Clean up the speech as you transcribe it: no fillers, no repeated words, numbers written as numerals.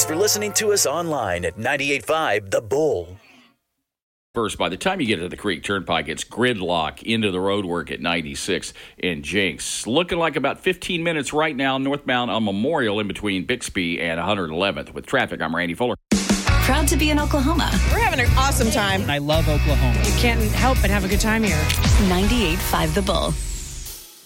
Thanks for listening to us online at 98.5 The Bull. First, by the time you get to the Creek Turnpike, it's gridlock into the roadwork at 96 and Jenks. Looking like about 15 minutes right now northbound on Memorial in between Bixby and 111th. With traffic, I'm Randy Fuller. Proud to be in Oklahoma. We're having an awesome time. I love Oklahoma. You can't help but have a good time here. 98.5 The Bull.